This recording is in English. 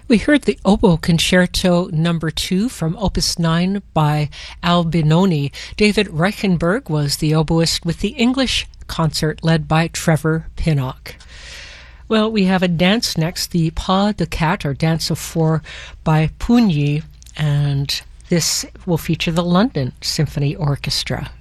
We heard the Oboe Concerto Number 2 from Opus 9 by Albinoni. David Reichenberg was the oboist with the English concert led by Trevor Pinnock. Well, we have a dance next, the Pas de Quatre, or Dance of Four, by Pugny, and this will feature the London Symphony Orchestra.